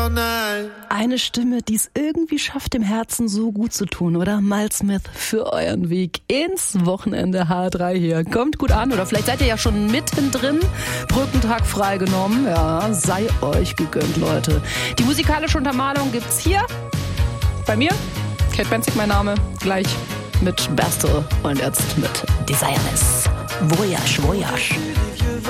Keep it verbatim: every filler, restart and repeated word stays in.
Eine Stimme, die es irgendwie schafft, dem Herzen so gut zu tun, oder? Miles Smith für euren Weg ins Wochenende H drei hier. Kommt gut an, oder vielleicht seid ihr ja schon mittendrin. Brückentag freigenommen. Ja, sei euch gegönnt, Leute. Die musikalische Untermalung gibt's hier bei mir. Kate Benzig mein Name. Gleich mit Beste und jetzt mit Desireless. Voyage, Voyage.